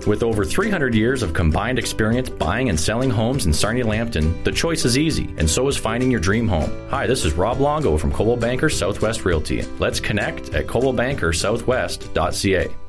With over 300 years of combined experience buying and selling homes in Sarnia Lambton, the choice is easy, and so is finding your dream home. Hi, this is Rob Longo from Coldwell Banker Southwest Realty. Let's connect at coldwellbankersouthwest.ca.